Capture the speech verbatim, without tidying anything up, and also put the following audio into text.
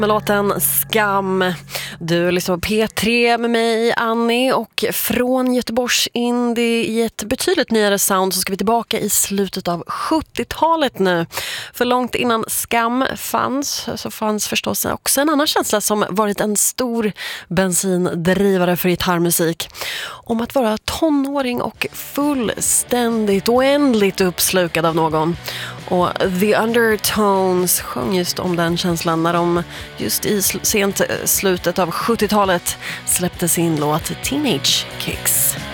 Med låten Skam. Du lyssnar på P tre med mig, Annie, och från Göteborgs indie i ett betydligt nyare sound så ska vi tillbaka i slutet av sjuttiotalet nu. För långt innan Skam fanns så fanns förstås också en annan känsla som varit en stor bensindrivare för gitarrmusik. Om att vara tonåring och fullständigt oändligt uppslukad av någon. Och The Undertones sjöng just om den känslan när de just i sent slutet av sjuttiotalet släppte sin låt Teenage Kicks.